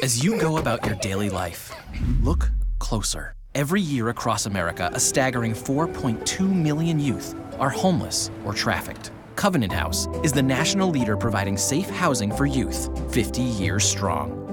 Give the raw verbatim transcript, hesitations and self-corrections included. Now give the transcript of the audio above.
As you go about your daily life, look closer. Every year across America, a staggering four point two million youth are homeless or trafficked. Covenant House is the national leader providing safe housing for youth, fifty years strong.